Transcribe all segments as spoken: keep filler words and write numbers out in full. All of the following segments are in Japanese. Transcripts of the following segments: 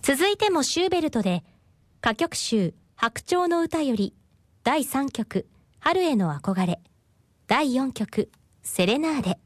続いてもシューベルトで歌曲集白鳥の歌よりだいさんきょく春への憧れ、だいよんきょくセレナーデ。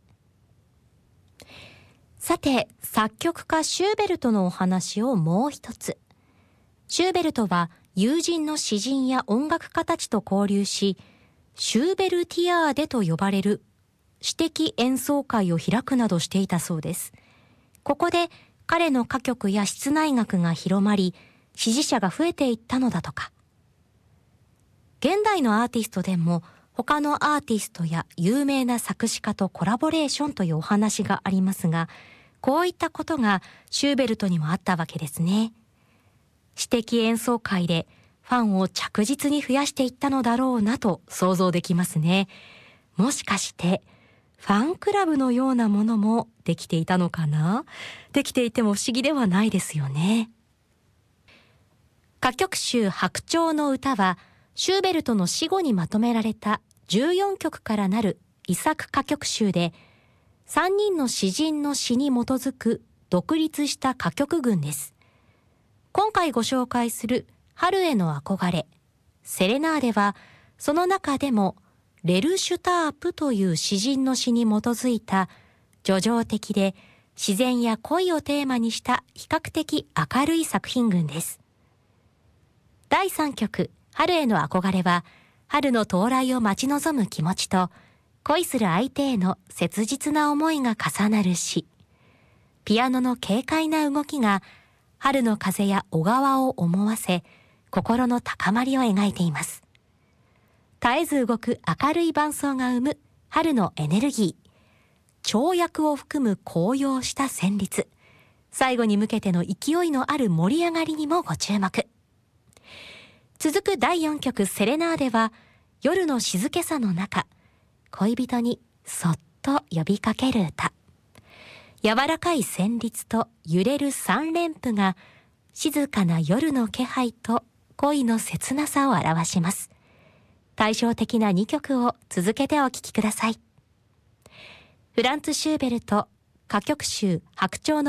さて、作曲家シューベルトのお話をもう一つ。シューベルトは友人の詩人や音楽家たちと交流し、シューベルティアーデと呼ばれる詩的演奏会を開くなどしていたそうです。ここで彼の歌曲や室内楽が広まり、支持者が増えていったのだとか。現代のアーティストでも他のアーティストや有名な作詞家とコラボレーションというお話がありますが、こういったことがシューベルトにもあったわけですね。詩的演奏会でファンを着実に増やしていったのだろうなと想像できますね。もしかしてファンクラブのようなものもできていたのかな？できていても不思議ではないですよね。歌曲集白鳥の歌はシューベルトの死後にまとめられたじゅうよんきょくからなる遺作歌曲集で、さんにんの詩人の詩に基づく独立した歌曲群です。今回ご紹介する春への憧れ、セレナーデはその中でもレルシュタープという詩人の詩に基づいた叙情的で自然や恋をテーマにした比較的明るい作品群です。だいさんきょく春への憧れは春の到来を待ち望む気持ちと恋する相手への切実な思いが重なる詩。ピアノの軽快な動きが春の風や小川を思わせ心の高まりを描いています。絶えず動く明るい伴奏が生む春のエネルギー。跳躍を含む高揚した旋律。最後に向けての勢いのある盛り上がりにもご注目。続くだいよんきょくセレナーデは夜の静けさの中、恋人にそっと呼びかける歌。柔らかい旋律と揺れる三連符が静かな夜の気配と恋の切なさを表します。対照的なにきょくを続けてお聴きください。フランツ・シューベルト歌曲集白鳥の